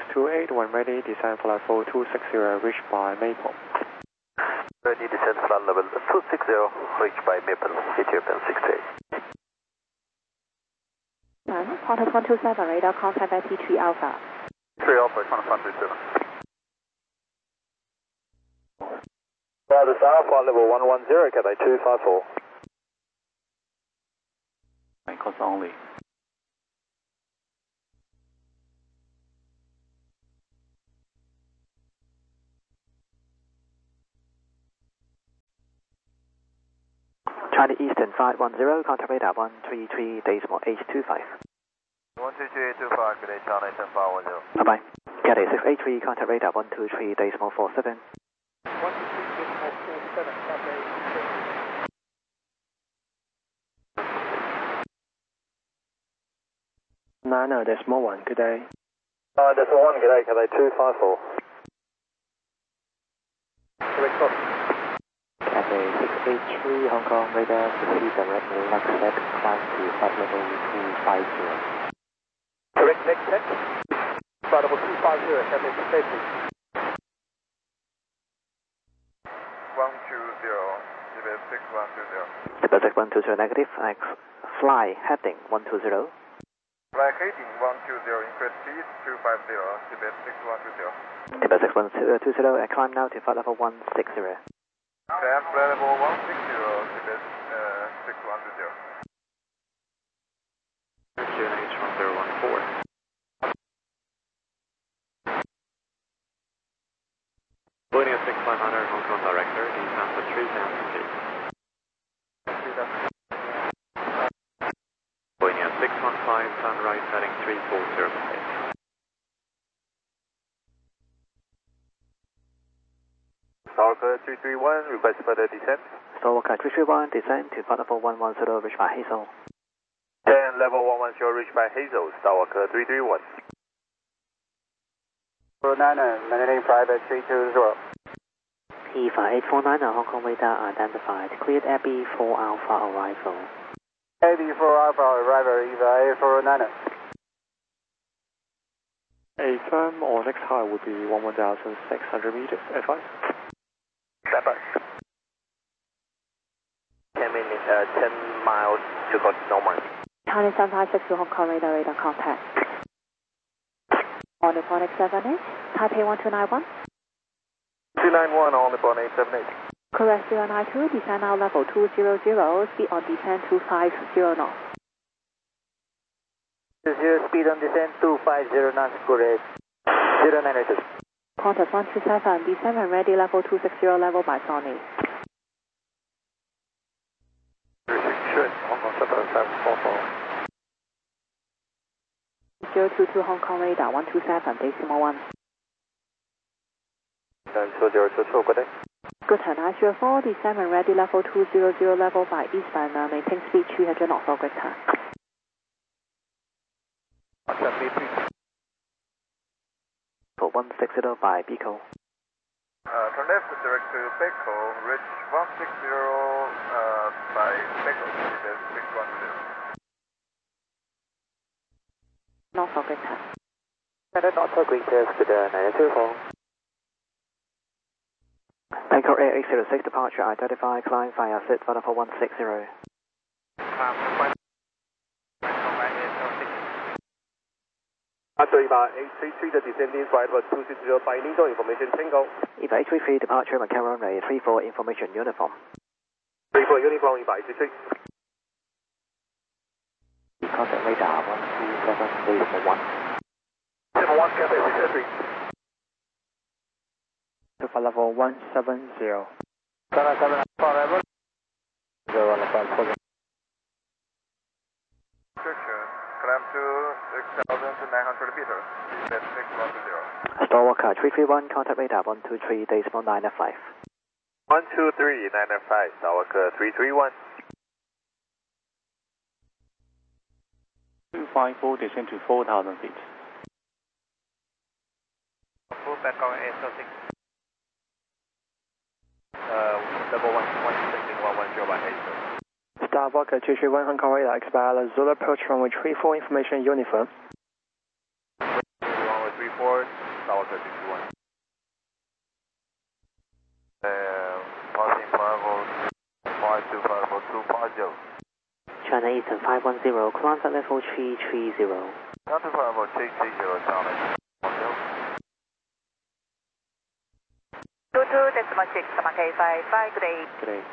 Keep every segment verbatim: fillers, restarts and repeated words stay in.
two eight, when ready, descend flight four two six zero, reached by Maple. Ready, descend flight level two six zero, reached by Maple, Ethiopian six eight. Qantas one two seven, radar contact at T three Alpha. three Alpha, Qantas one two seven. Qantas Alpha, level one one zero, Cathay two five four. Course only. China Eastern five one zero, contact radar one three three, decimal eight two five. one two three eight two five, good day, China Eastern five one zero. Bye bye. Cathay six eight three, contact radar one two three, decimal four seven. one two three, decimal four seven, Cathay six eight three. Niner, decimal one, good day. Uh, decimal one, good day, Cathay two five four. Correct copy. Cathay six eight three, Hong Kong radar, proceed direct left set, climb to flight level two five zero. Correct, next set. Flight level two five zero, Cathay six eight three. one two zero, Tibet six one two zero. Tibet six one two zero negative, X, fly, heading one two zero. Flight heading one two zero, increase speed two five zero, Tibet six one two zero. Tibet six one two zero, uh, climb now to flight level one six zero. Climb flight level one six zero, Tibet uh, six one two zero. H one zero one four. Boeing six five hundred, Hong Kong director, descend for three thousand feet. Boeing six one five, sunrise heading three four zero eight. Stalker three three one, request further descent. Stalker three three one, descend to flight level one one zero, reached by Hazel. ten, level one one zero, reached by Hazel, Stalker three three one. niner, landing private three two zero. P five eight four nine, Hong Kong radar identified, cleared Abbey four Alpha arrival. Abbey four Alpha arrival, Eva A four niner. A firm or next high would be one thousand six hundred meters, advice. Stand by. ten minutes, uh, ten miles to go to Norman. China seven five six to Hong Kong radar, radar contact. On the Ponic seven eight, Taipei one two nine one. two nine one on the Bon eight seven eight. Correct zero nine two, descend now level two zero zero, speed on descent two five zero knots. Zero speed on descent two five zero knots, correct. zero nine two. Qantas one two seven, descend and ready level two six zero, level by Sony. Restriction, Hong Kong seven seven four four. zero two two Hong Kong radar one two seven, decimal one. And two zero two two, good day. Good turn, I zero four, descend and ready level two zero zero, level by eastbound, uh, maintain speed three hundred knots for greater. For one six zero by Biko. Uh, turn left direct to Beko, reach one six zero uh, by Beko, Tibet six one zero. Knots for greater. And not for greater, Scuda nine two four. Bangkok Air eight zero six departure, identify, climb via sit for level one six zero. After Eva eight three three, the descending flight was two six zero by Lindo, information Tango. Eva eight three three departure, Macau runway three four, information uniform. three four uniform, Eva eight three three. Contact radar one two seven, decimal one. seven one, Cathay six eight three. For level one seven zero. China seven forever. Zero on the front, four. Restriction, climb to six thousand nine hundred meters, descent six one two zero. Stalker three three one, contact radar one two three, decimal nine five. one two three, nine five, Stalker three three one. two five four, descend to four thousand feet. Full back on A S six. Uh, level one one six one one zero by eight. Starbuck two three one, Hong Kong radar, expire Zulu approach runway three four, information uniform. Runway three four. Delta six one. Uh, passing five oh five two five oh two five zero. China Eastern five one zero, climb at level three three zero. Delta five oh three three zero, China. two two decimal six, K five five, good day. Good day.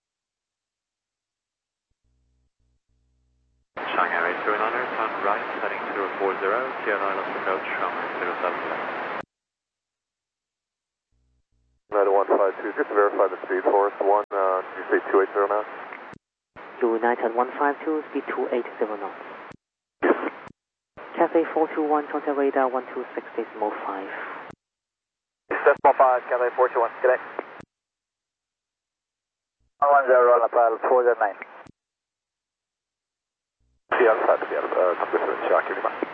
Shanghai Airways zero niner, turn right, heading zero four zero, T L I lost approach from zero seven left. nine one five two, just to verify the speed for us, one, uh, did you say two eighty knots? United one five two, speed two eighty knots. Cathay four two one, contact radar one two six decimal five. Decimal five, Cathay four two one, good day. one one zero, Lapel four zero nine. The outside of the uh, computer, Jackie,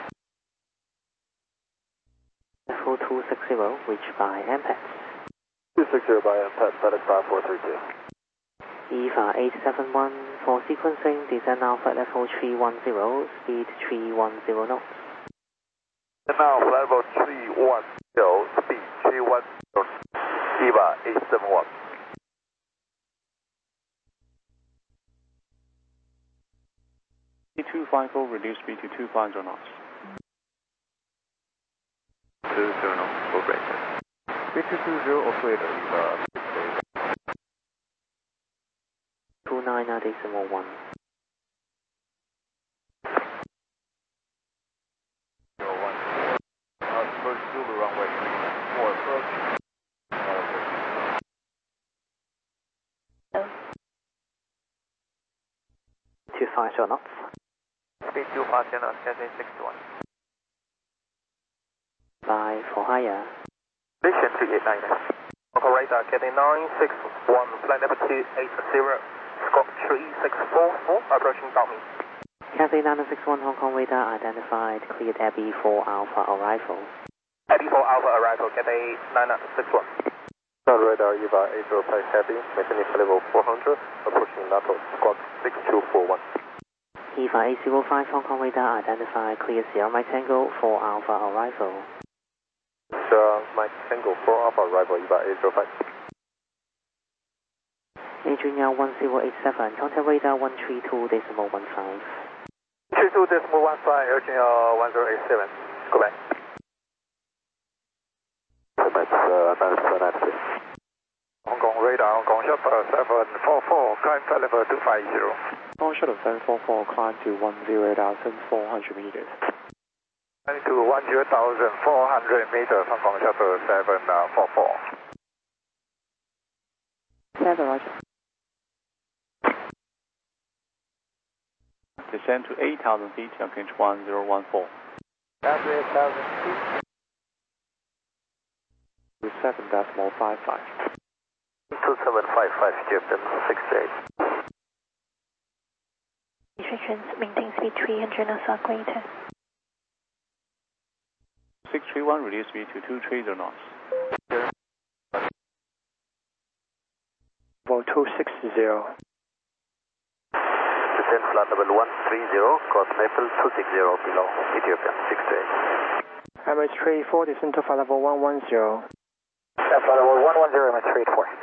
Level two six zero, reached by M P E T. two six zero by M P E T, FedEx five four three two. E V A eight seven one, for sequencing, descend Alpha level three one zero, speed three one zero knots. And now level three one zero, speed three one zero, E V A eight seven one. two five zero, reduce speed to two five zero knots. two zero knots, full breaker. Speed two two zero, operator, E V A two nine decimal one. zero one. Uh, approach Zulu runway four approach. two five zero knots. Speed two five zero knots, Cathay six one. Bye for higher. Station three eight nine. Local radar, Cathay nine six one, flight level two eight zero, squawk three six four four, approaching Tommy. Cathay nine six one, Hong Kong radar identified, cleared Abbey four Alpha arrival. Abbey four Alpha arrival, Cathay nine six one. Ground radar, E V A eight zero five heavy, maintaining level four hundred, approaching NATO, squawk six two four one. E V A eight zero five, Hong Kong radar identified, clear Sierra Mike Tango four Alpha arrival. Sierra Mike Tango four Alpha arrival, E V A eight zero five. Adrian one zero eight seven, contact radar one three two decimal one five. three two decimal one five, Adrian one zero eight seven, go back. That's uh, nine nine six. Hong Kong radar, Hong Kong shuttle seven four four, climb flight level two five zero. Hong Kong Shuttle seven four four, climb to one zero thousand four hundred meters. Climb to one zero thousand four hundred meters, Hong Kong shuttle seven four four. Seven, Roger. Descend to eight thousand feet, Yankee one zero one four. That's eight thousand feet. seven decimal five five. two seven five five, Captain six eight. Restrictions, maintain speed three hundred knots or greater. six three one, reduce speed to two three zero knots. Vol two six zero. Descend flight level one three zero, cross Maple two six zero below, Ethiopian six eight. Emirates three four, descend to flight level one one zero. Flight level one one zero, Emirates three four.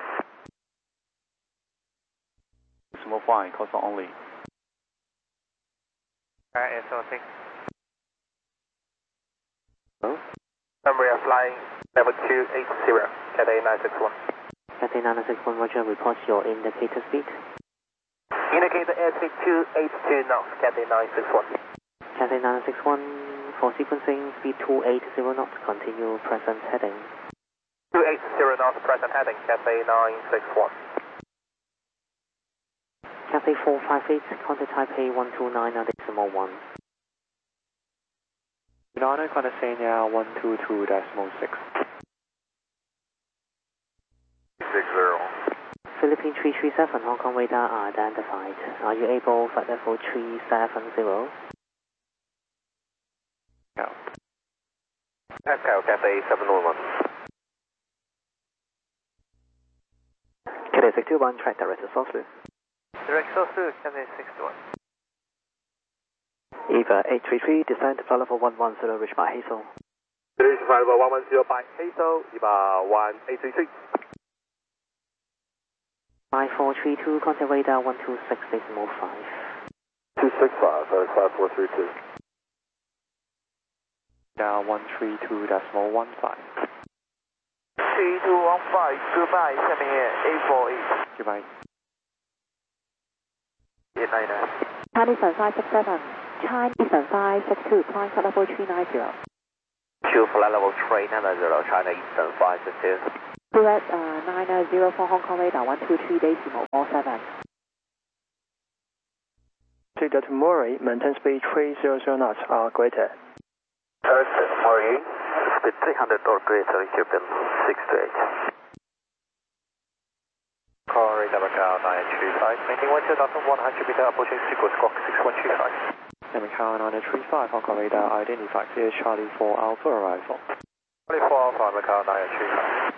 Decimal five, coastal only. Alright, S O six. Hello? We are flying level two eight zero, Cathay nine six one. Cathay nine six one, Roger, report your indicator speed. Indicator airspeed two eight two knots, Cathay nine six one. Cathay nine six one, for sequencing, speed two eight zero knots, continue present heading. two eight zero knots, present heading, Cathay nine six one. Cathay four five eight, contact Taipei one two nine decimal one. United Condesenia one two two decimal six. six zero. Philippine three three seven, Hong Kong radar identified. Are you able for level three seven zero? No. Echo, Cathay seven one one. Cathay six two one, track direct to Southlu. Direct Southlu, Cathay six two one. Eva eight three three, descend to flight level one one zero, reach by Hazel. British five one one zero by Hazel, Eva one eight three three. five four three two, contact radar one two six decimal five. two six five, five four three two. Down one three two decimal one five. three two one five, goodbye, 下面 eight four eight. Goodbye. eight nine nine. Chinese Sun five six seven, Chinese Sun five six two, climb flight level three nine zero. Two flight level three nine zero, China Eastern five six two. Correct, uh, nine zero for Hong Kong radar one two three decimal four seven. Cedar to Murray, maintain speed three hundred knots or greater. Thursday, Murray, speed three hundred or greater, Ethiopian six to eight. Call radar Macau nine three five, maintaining one two thousand one hundred meter, approaching Sequoia Squawk six one three five. Macau nine three five, Hong Kong radar identified here, Charlie four Alpha arrival. Charlie four Alpha, Macau nine three five.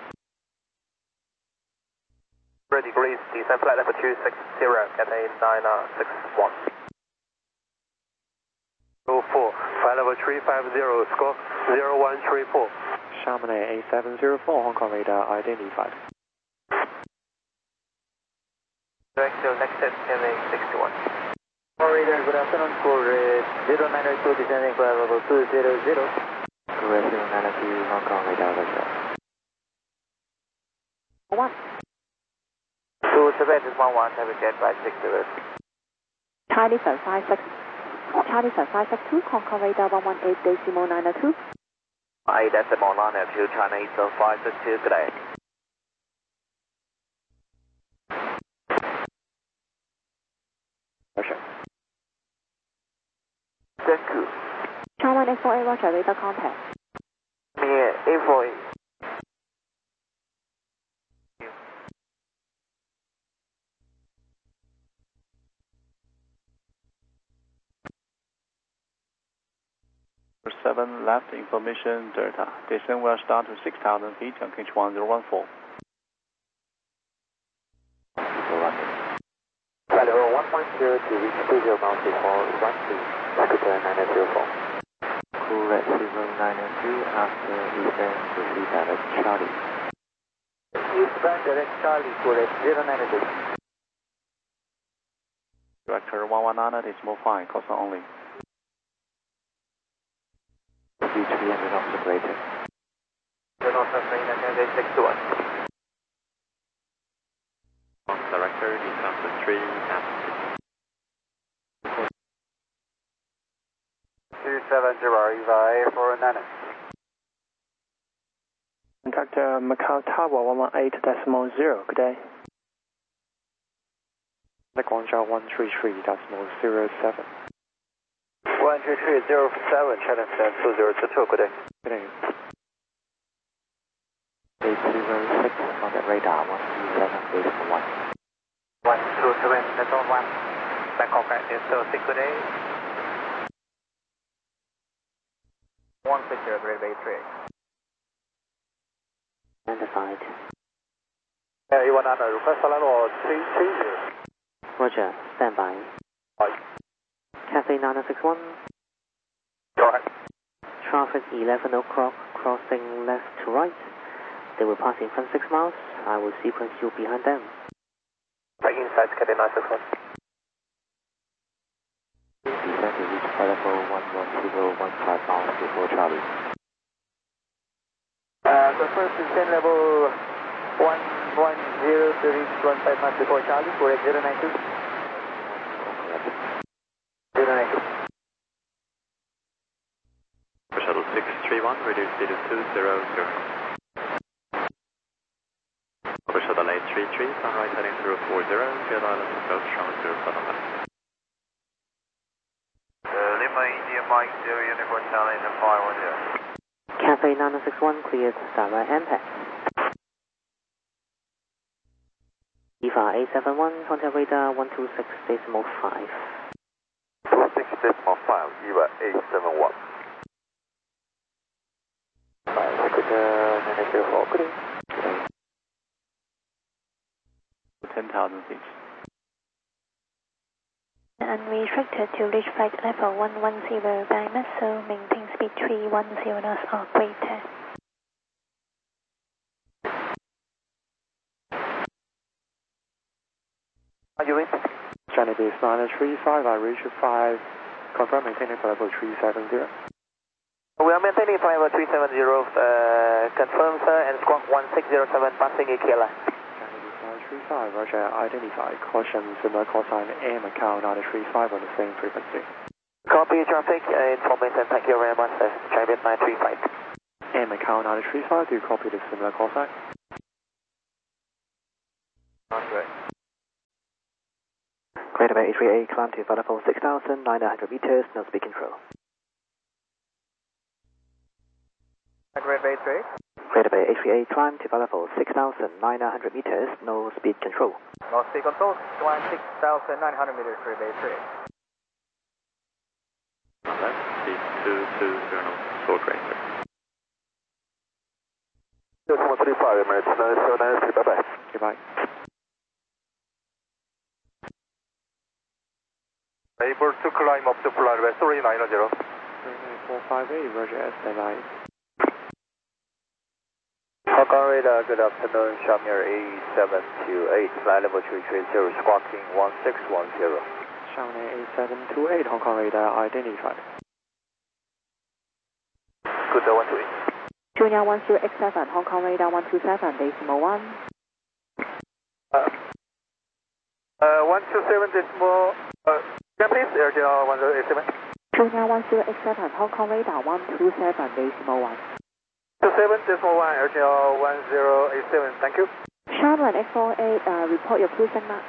Ready degrees, descend flight level two six zero, Cathay nine six one. oh four, flight level three five zero, score zero one three four. Chamonix eight seven zero four, Hong Kong radar identified. Direct to next set, Cathay sixty-one. Radar, good afternoon, for zero nine two, descending flight level two zero zero. Correct, zero nine two, Hong Kong radar visual. One. two seven is one one, have a jet by six zero. Chinese Sun five six, Chinese Sun five six two, Hong Kong radar one one eight decimal nine two. I decimal nine two, China Eastern five six two, good day. Roger. Thank you. China eight four eight, Roger, radar contact. Me, eight four eight. seven left information Delta. Descent will start to six thousand feet on K H one zero one four. Flight level one one zero to reach two zero miles before one three, Scooter nine zero four. Correct zero nine two after eastern proceed direct Charlie. Eastbound direct Charlie, correct zero nine two. Director one one nine decimal five, caution only. Speed three hundred knots or greater. Zero North Marina, Cathay sixty-one. Director, descent to three and two seven zero, Eva eight four nine. Contact uh, Macau Tower one one eight decimal zero, good day. The Guangzhou one three three decimal zero seven. one three three zero seven, China stand two zero two two, good day. Good day. eight zero six, contact radar one two seven decimal one. one two seven, that's all one. Bangkok is still six, good day. one six zero, grade bay three. Identified. Yeah, you want to request flight level three three zero. Roger, stand by. Right. Cathay nine six one. Go ahead. Traffic eleven o'clock, crossing left to right. They will pass in front six miles. I will sequence you behind them. Right inside, Cathay nine six one. Descend to reach flight level one one zero one five miles before Charlie. Uh, the first descent level one one zero to reach one five miles before Charlie, correct zero nine two. zero nine two. shuttle six three one, reduce speed to two zero zero. Over shuttle eight three three, sunrise heading zero four zero, Field Island approach from zero seven left. Lima India Mike zero Unicorn Charlie in five one zero. Cathay nine six one cleared direct impact. Eva eight seven one, contact radar one two six decimal five. two six decimal five, Eva eight seven one. Scooter nine zero four, good day. ten thousand feet. unrestricted to reach flight level one one zero by Meso, maintain speed three one zero knots or greater. Are you in? China base nine three five, I reach five, confirm maintaining flight level three seven zero. We are maintaining flight level three seven zero, uh, confirm sir, and squawk one six zero seven, passing A K L. China base nine three five, Roger, identify, caution, similar call sign A M account nine three five on the same frequency. Copy traffic, uh, information, thank you very much sir, China base nine three five. A M account nine three five, do you copy the similar call sign? Not great. Greater Bay A three eight, climb to flight level six thousand nine hundred meters, no speed control. Great Bay three. Greater Bay A three eight, climb to flight level six thousand nine hundred meters, no speed control. No speed control, climb six thousand nine hundred meters, Great Bay three. Left, speed two two zero knots, short range. one three five, Emirates nine seven nine three, bye bye. Goodbye. Able to climb up to flight level three nine zero. three nine four five eight, Roger, stand by. Hong Kong radar, good afternoon, Shamir A seven two eight, flight level three three zero, squawking one six one zero. Shanghai A seven two eight, Hong Kong radar identified. Good day, one two eight. Junior one zero X seven, Hong Kong radar one two seven, decimal one. Uh, uh, one two seven decimal, uh, can please, Air General one zero eight seven. Junior one zero X seven, Hong Kong radar one two seven, decimal one. two seven decimal one, Air General one zero eight seven, thank you. Charlotte X four eight, uh, report your cruising map.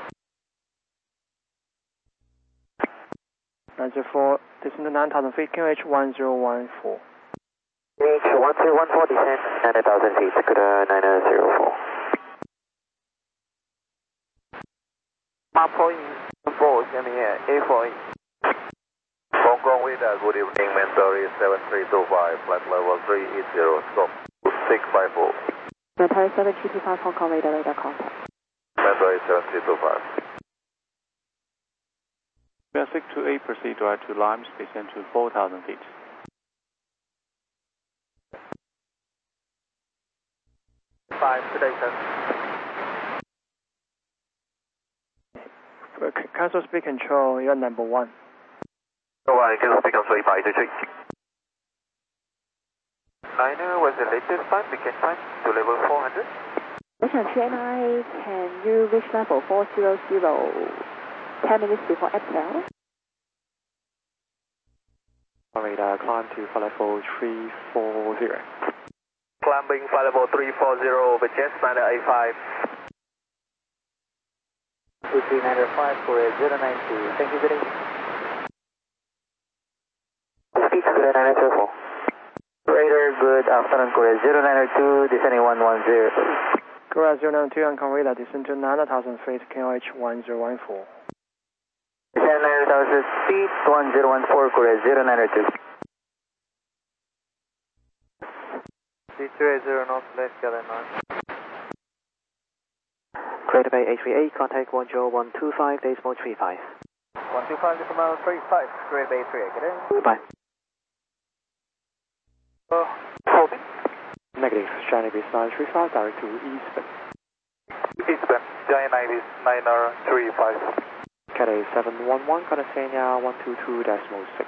nine zero four, descend to nine thousand feet, Q H one zero one four. H one three one four, descend nine thousand feet, Dakota nine zero four. Map point four, in the air, A four eight. Hong Kong radar, good evening, Mandatory seven three two five, flight level three eight zero, stop six five four. Mandatory seven three two five, Hong Kong radar, radar contact. Mandatory seven three two five. We are six two eight, proceed direct to Lime, descend to four thousand feet. Five, today, sir. Uh, c- cancel speed control, you're number one. So I can speak on three five two three. Niner was the latest time, weekend time, to level four hundred. Ocean three nine, can you reach level four zero zero ten minutes before exhale? Radar, climb to flight level three four zero. Climbing flight level three four zero over Jets niner eight five. two three nine five, Korea zero nine two, thank you, good day. Speed Korea nine zero four. Radar, good afternoon, Korea zero nine two, descending one one zero. Korea zero nine two, Hong Kong radar, descend to nine thousand feet, Q H one zero one four. Descend nine thousand feet, one zero one four, Korea zero nine two. C two eight zero north, left, gather nine. Greater Bay A three eight, contact one zero one two five, decimal three five. one two five decimal three five, Great Bay three eight, get in. Goodbye. Uh, holding. Negative, China base nine three five, direct to Eastbound. Eastbound, Giant nine niner three five. Cathay seven one one, California one two two decimal six.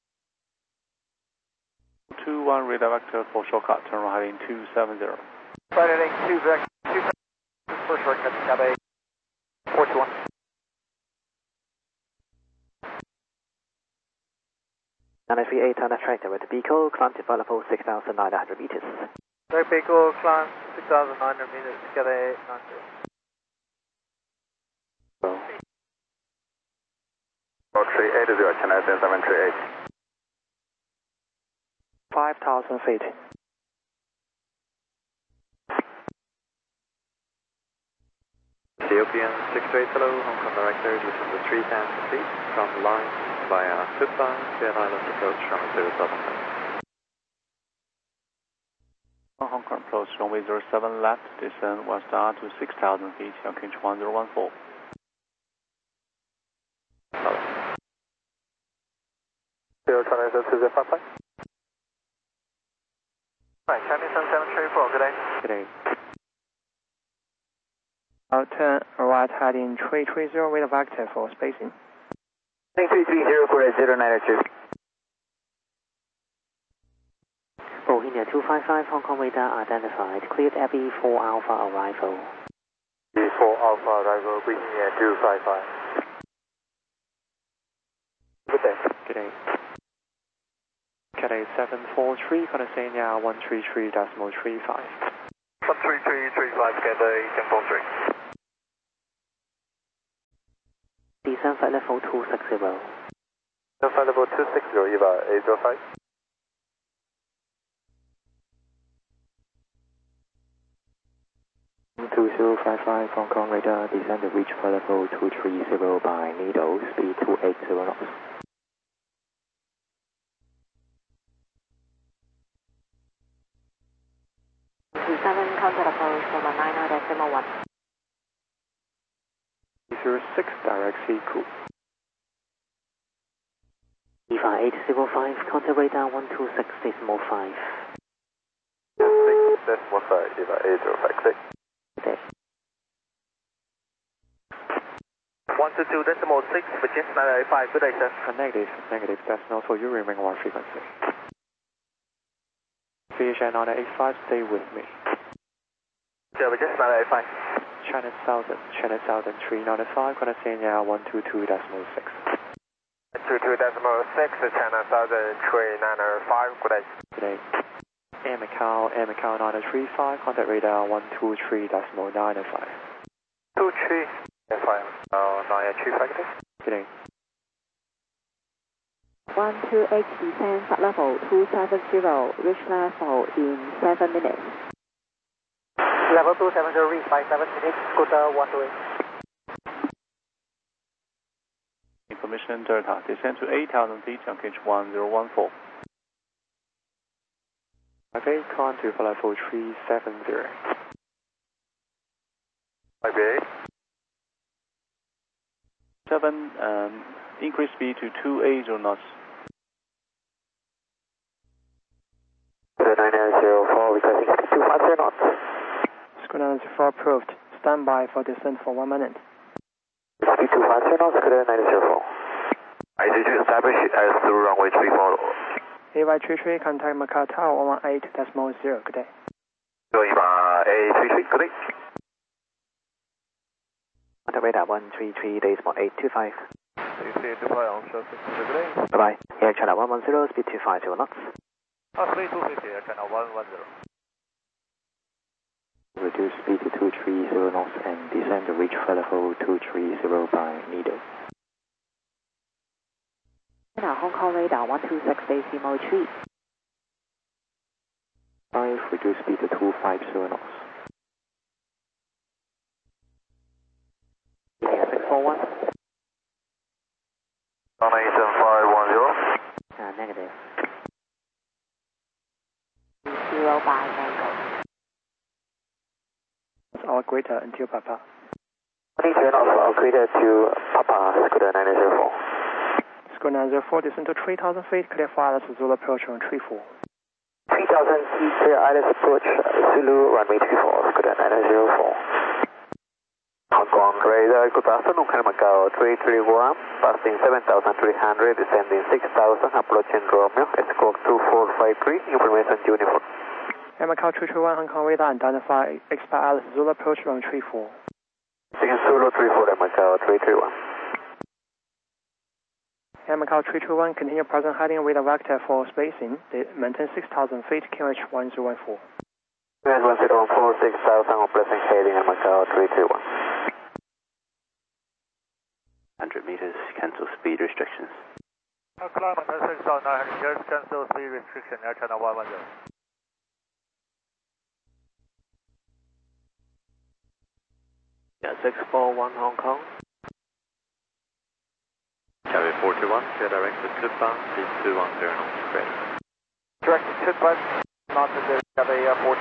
two one radar vector for shortcut, turn right in two seven zero. Flight heading two vector, two vector, first shortcut, Cathay four two one. nine three eight, on a tractor with the Beagle, climb to flight level six thousand nine hundred meters. Great Beagle, climb six thousand nine hundred meters, Cathay nine zero. Oh, three eight zero, Chennai seven three eight. five thousand feet. Ethiopian six two eight, hello, Hong Kong director, descend to three thousand feet, from line via Supa, Vietnam Islands approach, runway zero seven left. Hong Kong approach, runway zero seven left, descend one star to six thousand feet, Q H one zero one four. Right, Chinese Sun seven three four, good day. Good day. I'll turn right heading three three zero with a vector for spacing. three three zero for zero nine two. Bohemia two five five, Hong Kong radar identified. Cleared Abbey four Alpha arrival. B four Alpha arrival, Bohemia two five five. Good day. Good day. Cathay seven four three, Conasenia one three three decimal three five. one three three three five, Cathay seven four three. Descent flight level two six zero. Flight level two six zero, Eva eight zero five. two zero five five, Hong Kong radar, descend to reach flight level two three zero by Needle, speed two eight zero knots. seven, contact approach from nine decimal one. zero six, direct C cool. Eva eight zero five, contact radar one two six decimal five. six decimal five, Eva eight zero five six. Okay. one two two decimal six, Virgin nine eight five, good day, sir. Uh, negative, negative, that's not for you, remain one frequency. V H N nine eight five, stay with me. Yeah, Virgin nine eight five. China Southern, China Southern three ninety-five, Conasenia one two two decimal six. two two decimal six, China Southern three nine five, good day. Good day. Air Macau, Air Macau nine three five, contact radar one two three decimal nine five. two three five, uh, nine three five, good day. Good day. one two eight, descend flight level two seven zero, reach level in seven minutes. Level two seven zero, reach by seven minutes, scooter one two eight. Information Delta, descend to eight thousand feet on gauge one zero one four. Okay, con to flight level three seven zero. I B A. seven, um, increase speed to two eight zero knots. nine zero four, requesting speed two five zero knots. Square nine zero four approved. Stand by for descent for one minute. Speed two five zero knots, Square nine zero four. I D two establish as through runway three four. A Y three three, contact Macau Tower one one eight decimal zero, good day. Eva A three three, good day. Contact radar one three three decimal eight two five. three two five, on show six, good day. Bye bye. Air China one one zero, speed two five zero knots. Ah, three two fifty, China one one zero. Reduce speed to two three zero knots and descend to reach flight level two three zero by Needle. Now Hong Kong radar one two six decimal three. five, reduce speed to two five zero knots. six four one. one eight seven five one zero. Uh, negative. Zero by angle. Our greater until Papa. one eight zero knots, greater to Papa, Scooter nine zero four. Square nine zero four, descend to three thousand feet, clear for Alice Zulu approach on three four. three thousand feet, clear Alice approach, Zulu, runway three four, Scooter nine zero four. Hong Kong radar, good afternoon, Macau three three one, passing seven thousand three hundred, descending six thousand, approaching Romeo, escort two four five three, information uniform. Air Macau three three one, Hong Kong radar, identify expect Alice Zulu approach on three four. Second Zulu three four, Macau three three one. Air Macau three two one, continue present heading with a vector for spacing, maintain six thousand feet, Q H one zero one four. one zero one four, six thousand, on present heading, Macau three three one. one hundred meters, cancel speed restrictions. Climb at six thousand nine hundred meters, cancel speed restriction, Air China one one zero. Yeah, six four one Hong Kong. Carry four two one, clear direct to Tupa, speed two one zero knots, great. Direct to Tupa, not to the Cathay four.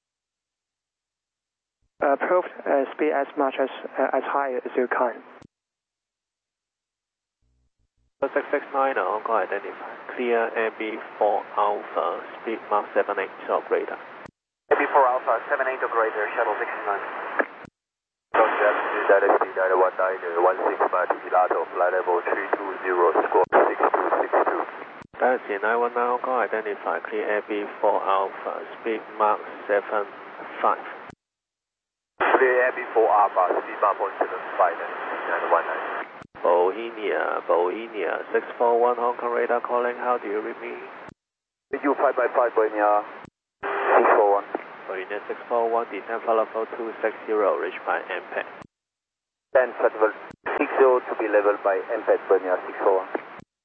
Uh, approved, uh, speed as much as, uh, as high as you can. six six nine, Hong Kong identified. Clear A B four Alpha, speed Mach seven eight or greater. A B four Alpha, seven eight or greater, shuttle six nine. Contact Delta speed at one nine one six Mach Pilato, flight level three two zero, squawk six two six two. Delta nine one nine, Hong Kong identified. Clear A B four Alpha, speed Mach seven five. Clear A B four Alpha, speed Mach point seven five and one nine. Bohemia, Bohemia, six four one Hong Kong radar calling, how do you read me? You five by five Bohemia, six four one. Bohemia six four one, descend follow four two six zero, reached by M P E G. Then festival six zero to be leveled by M P E G Bohemia six four one.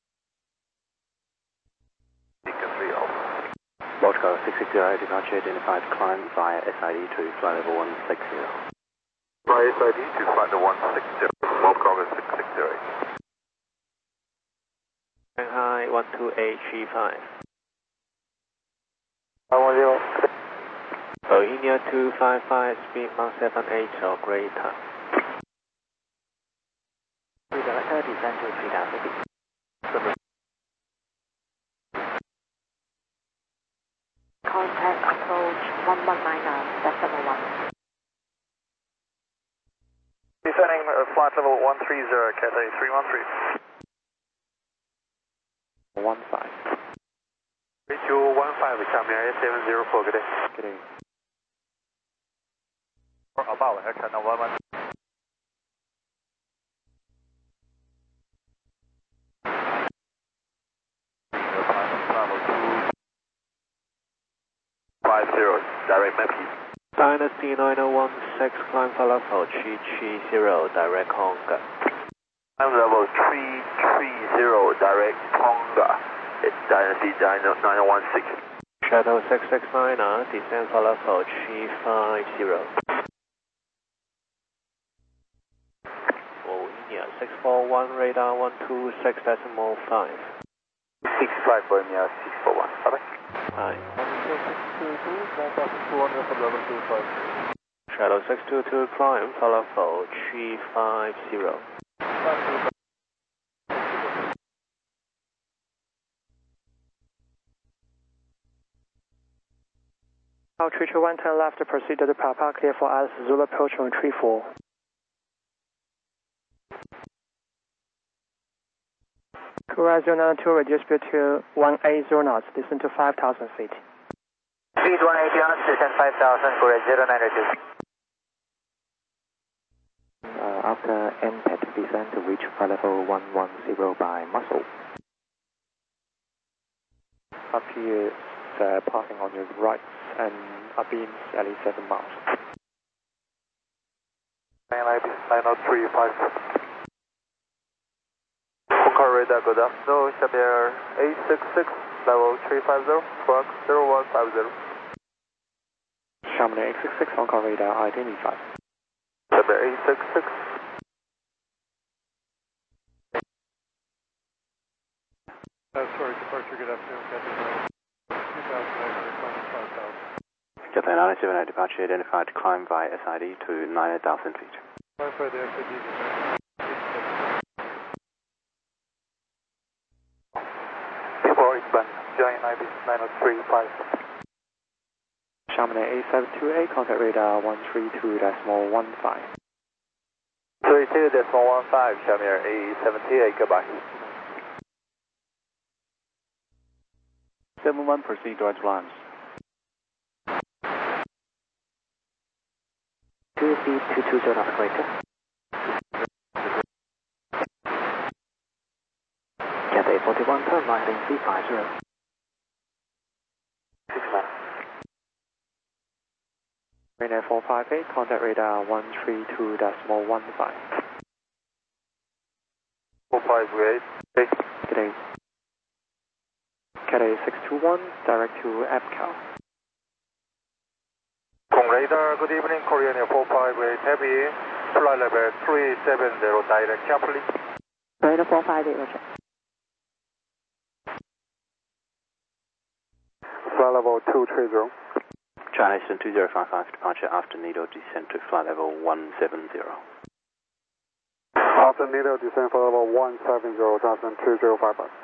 Beacon three Alpha. Volga six six zero, departure identified, climb via S I D to flight level one six zero. Via S I D to flight level one six zero, Volga six six zero. Shanghai one two eight three five. one zero. Bohemia two five five, speed Mach seven eight or greater. Director, descend to three thousand feet. Contact approach one one nine decimal one. Descending uh, flight level one three zero, Cathay three one three. one five. three two one five, Chamier seven zero four, good day. Good day. About here, channel one one. Travel two five zero, direct Memphis. Dynasty nine oh one six, climb follow for three three zero, direct Honga. Climb level three three zero, direct Honga. It's Dynasty nine oh one six. Shuttle six six nine, descend follow for three five zero. Bohemia six four one, radar one two six decimal five. six five Bohemia six four one, bye bye. Hi. two five. Shuttle six two two, climb follow for three five zero. Now three two one ten left, proceed to the Papa, clear for us, Zulu approach on three four. Courage zero nine two, reduce speed to one eighty knots, descend to five thousand feet. Speed one eighty knots, descend five thousand, Courage zero nine two. Uh, after M P E G, descend to reach flight level one one zero by muscle. Up here, uh, passing on your right and up in at least seven miles. nine oh three five. Hong radar, good afternoon, Xavier eight six six, level three five zero, squawk zero one five zero. Chamonix eight six six, Hong Kong radar identified. Xavier eight six six. Uh, sorry, departure, good afternoon, Captain. two thousand nine hundred, climbing five thousand. Cathay nine seven eight, departure identified, climb via S I D to nine thousand feet. Climb for the S I D, Before expand, join I B nine oh three five. Chamonix eight seven two eight, contact radar one three two decimal one five. three two decimal one five, Chamonix eight seven two eight, goodbye. seven one, proceed towards lines. two feet two two zero knots, greater. Cathay forty-one, turn right in three five zero. six man. Ryanair four five eight, contact radar one three two decimal one five. four five eight, okay. Good day. Cathay six two one, direct to Epcal. Kong radar, good evening, Korean Air four five eight Heavy, flight level three seven zero, direct carefully. Radar four five eight, roger. Flight level two three zero. China Eastern two zero five five, departure after Nido, descent to flight level one seven zero. After Nido, descend for level one seven zero, Johnson two zero five five.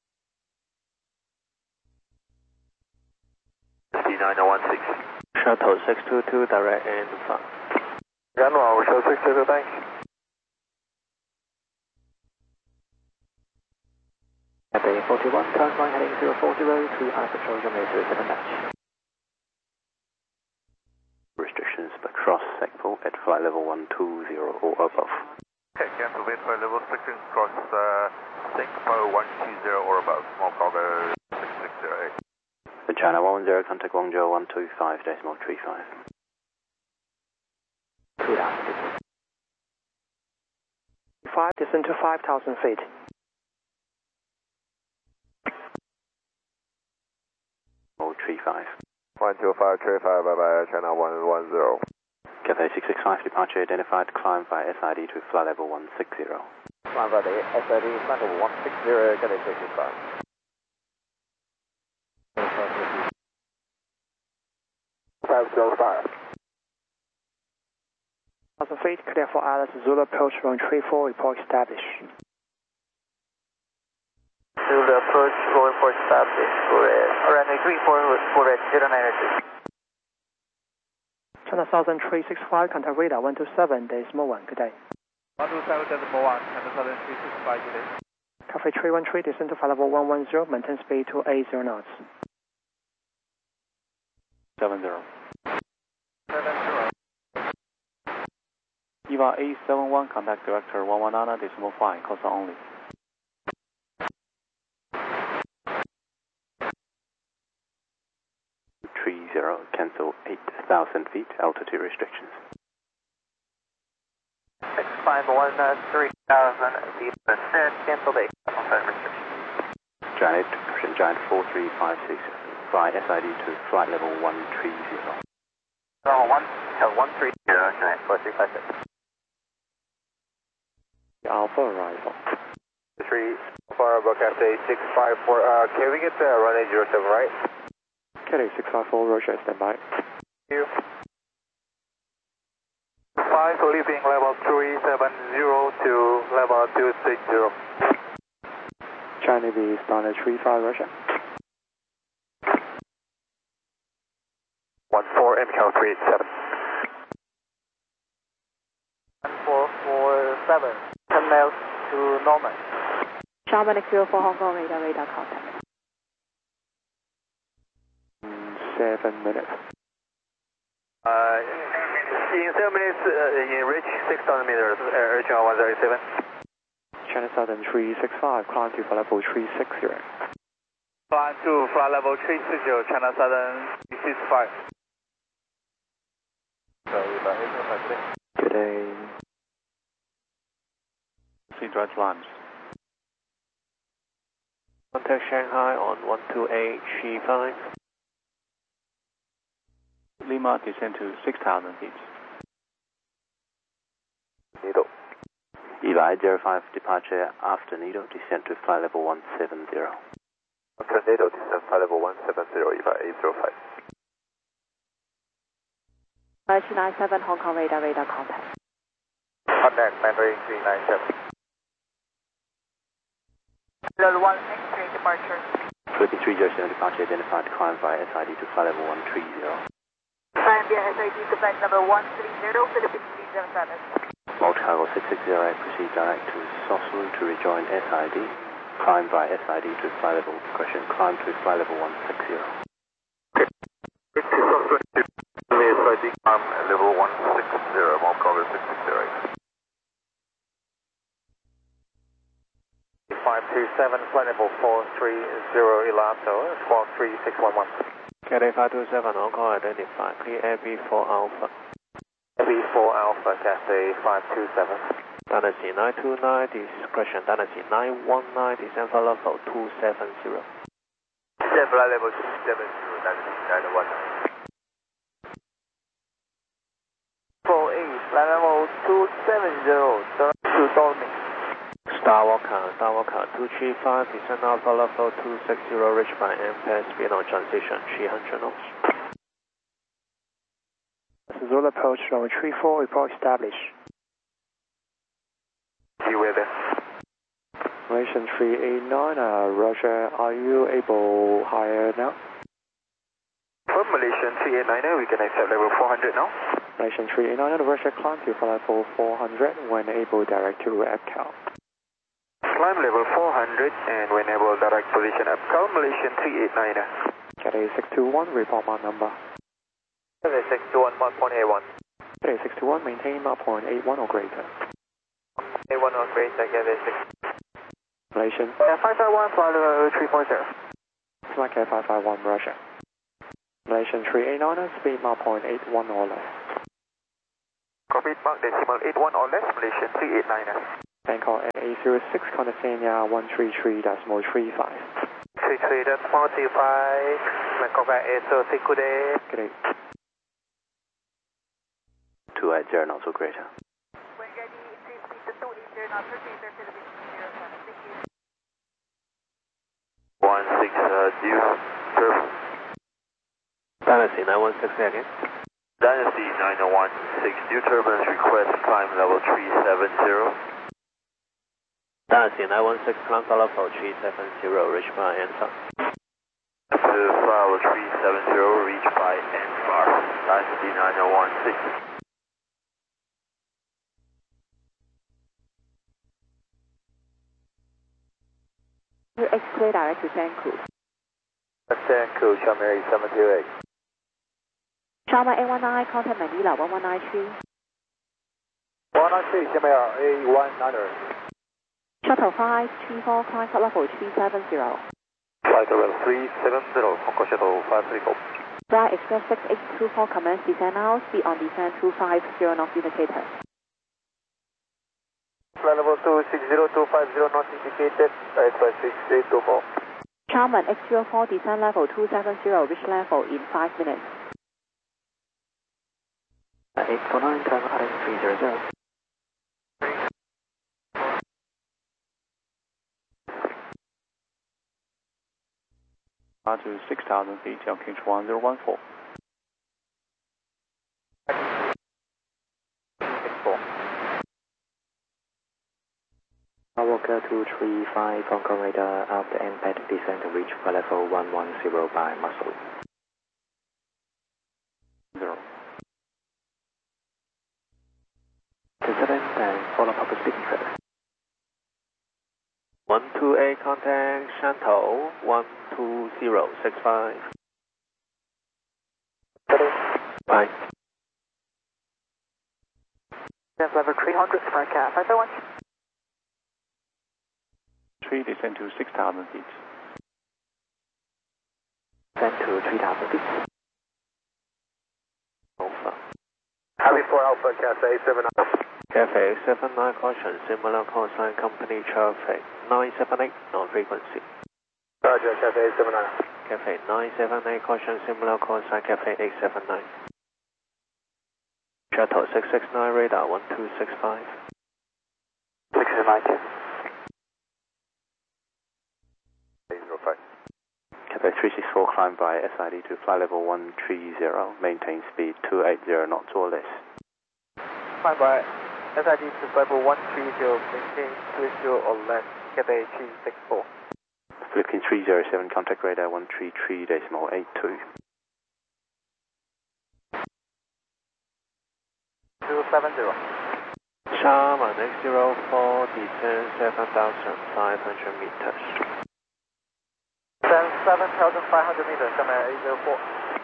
C nine one six. Shuttle six two two, direct and five. Gunwale, show six two two, thanks. Cathay forty-one, turn right heading zero four zero to Alpha Trojan zero seven dash. Restrictions by cross segport at flight level one two zero or above. Okay, cancel wind flight level restrictions cross uh, segport one two zero or above. Small cargo six six zero eight. The China one one zero, contact Guangzhou one two five decimal three five. Two thousand. Five, descend to five thousand feet. three five. one two five three five, bye bye, China one one zero. Cathay six six five, departure identified, climb by S I D to flight level one six zero. Climb by the S I D, flight level one six zero, Cathay six six five. five zero five. one thousand feet, clear for Alice Zulu approach runway three four, report established. Zulu approach, roll report established, correct. Runway three four, correct, zero nine two. China Southern three six five, contact radar one two seven, decimal one, good day. one two seven, decimal one, China Southern three six five, good day. Cafe three one three, descend to flight level one one zero, maintain speed to eight zero knots. seven zero. seven zero. Eva A seven one, contact director one one nine decimal five, coastal only. three zero, cancel eight thousand feet, altitude restrictions. six five one three thousand feet, descent, cancel eight thousand restrictions. Giant, Persian Giant four three five six, fly S I D to flight level one three zero. Level one, one three zero, Giant four three five six. Alpha arrival. three, far above Cathay six five four, uh, can we get the runway zero seven right? Cathay six five four, Roger, standby. Thank you. five, leaving level three seven zero to level two six zero. China Navy, Star three five, Roger. one four, M Q three eight seven. one four four seven, ten miles to Norman. Sharman zero four Hong Kong, radar, radar contact. Seven minutes. Uh, in seven minutes, uh, in reach six thousand meters, uh, China one zero seven. China Southern three six five, climb to flight level three six zero. Climb to flight level three six zero, China Southern three six five. Good day. Sea drive launch. Contact Shanghai on one two eight three five. Lima, descend to six thousand feet. Nido. Eli zero five, departure after Nido, descend to flight level one seven zero. After Nido, descend flight level one seven zero, Eli eight zero five. two nine seven Hong Kong, radar, radar contact. Contact Mandarin three nine seven. Level one six three, departure. twenty-three zero seven, departure identified, climb via S I D to flight level one three zero. Climb via S I D to flight number one three zero, Philippines three seven seven. Multi-cargo six six zero eight, proceed direct to Sosulu to rejoin S I D. Climb via S I D to flight level, question, climb to flight level one six zero. S I D, climb level one six zero, Multi-cargo six six zero eight. five two seven, flight level four three zero, Elato, squawk three six one one. Cathay five two seven, Hong Kong identified, clear Air B four Alpha. B four Alpha, Cathay five two seven. Dynasty nine two nine, discretion Dynasty nine one nine, descend for level two seven zero. Descend flight level two seven zero, Dynasty nine one nine. four eight, flight level two seven zero, direct to Dorming. Star Walker, Star Walker two three five, descend Alpha level two six zero, reach by M P A S, speed on transition three hundred knots. Zulu approach runway three four, report established. You with Malaysian three eight nine, uh, Roger, are you able higher now? For Malaysian three eight nine, we can accept level four hundred now. Malaysian three eight nine, Roger, climb to flight level four hundred, when able direct to A P C A L. Climb level four hundred and when able direct position A P C A L, Malaysian three eight nine. Cathay six two one, report mark number. Cathay six two one, mark point eight one. Cathay six two one, maintain mark point eight one or greater. eight one or greater, Cathay six. Malaysian. Yeah, five five one, flight level three four zero. Flight K five five one, Russia. Malaysian three eight nine, speed mark point eight one or less. Copy, mark decimal eight one or less, Malaysian three eight nine. Bangkok A zero six, Condesenia one three three decimal three five. three three decimal three five, Bangkok A zero six, good day. Good day. two eight zero knots or greater. When ready, increase speed to two eight zero knots, repeat their Philippines zero seven. Thank you. one six, uh, due, turbo. Dynasty nine one six again. Dynasty nine one six, due turbulence request, climb level three seven zero. Dynasty nine one six, climb follow for three seven zero, reach by answer. To fly level three seven zero, reach by N F A R. Dynasty nine one six. X-Clear direct to Sanku. Sanku, Sharma seven two eight. Sharma A one nine, contact Manila one one nine three. one nine three, Sharma A one niner. Shuttle five three four, climb flight level three seven zero. Flight level three seven zero, Hong Kong Shuttle five three four. Fly Express six eight two four, commence descent now, speed on descent two five zero knots indicated. Flight level two six zero two five zero knots indicated, right by six eight two four. Charman X zero four, descent level two seven zero, reach level in five minutes. eight four nine, turn heading three zero zero. To six thousand feet, L Q H one zero one four. Walker two three five, Hong radar after impact descent to reach flight level one one zero by muscle. Zero. Descent and follow public speaking first. one two eight, contact Shantou one two zero six five. Bye. Level three hundred, Spark five five one. three descend to six thousand feet. Descend to three thousand feet. Alpha. Heavy four Alpha, Cathay seven nine. Cathay seven nine, caution, similar call sign company traffic nine seven eight, non-frequency. Roger, Cathay seven nine. Cathay nine seven eight, caution, similar call sign Cathay eight seven nine. Shuttle six six nine, radar one two six five. six nine two. Cathay three six four, climb by S I D to flight level one three zero, maintain speed two eight zero knots or less. Climb by S I D to flight level one three zero, maintain two eight zero or less, Cathay three six four. Philippines three zero seven, contact radar one three three decimal eight two. two seven zero. Sharman X zero four, descend seven thousand five hundred meters. Descend seven thousand five hundred meters, Sharman eight zero four.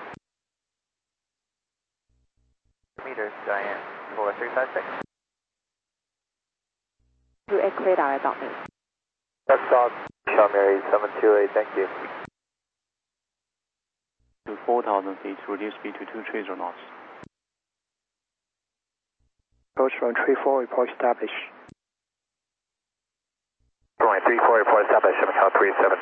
Meters, Diane, four three five six. To X-Clear direct dot me. That's dog, Sharman seven two eight, thank you. To four thousand feet, reduce speed to two three zero knots. Approach run three four, report established. Runway three four, report established, Sharman three seven.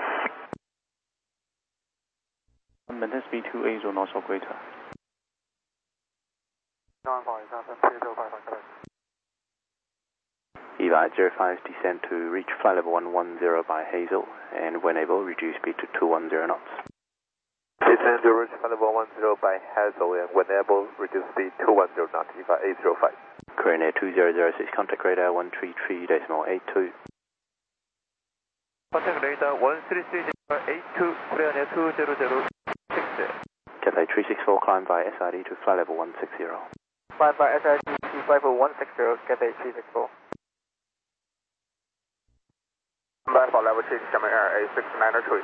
Maintain speed two eight zero knots or greater. Eva zero five, descend to reach flight level one one zero by Hazel, and when able, reduce speed to two one zero knots. Descend to reach flight level one zero by Hazel, and when able, reduce speed two one zero knots, Eva eight zero five. Korean Air two zero zero six, contact radar one three three decimal eight two. Contact radar one three three zero eight two, Korea near two zero zero six. Cathay three six four, climb by S I D to flight level one six zero. Climb by S I D to flight level one six zero, Cathay three six four. Climb by level six, German Air A six nine three.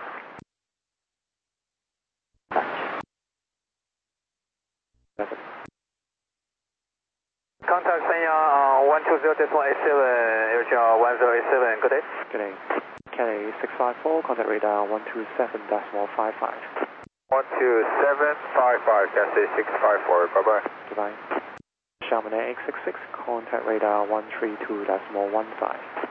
Contact Sanya uh, one two zero decimal eight seven, Air Channel one zero eight seven, good day. Good day. Cathay six five four, contact radar one two seven decimal five five. one two seven five five, Cathay six five four, bye bye. Goodbye. Xiamen Air X six six, contact radar one three two decimal one five.